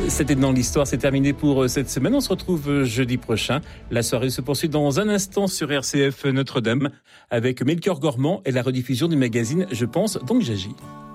C'était dans l'histoire, c'est terminé pour cette semaine. On se retrouve jeudi prochain. La soirée se poursuit dans un instant sur RCF Notre-Dame avec Melchior Gormand et la rediffusion du magazine Je pense donc j'agis.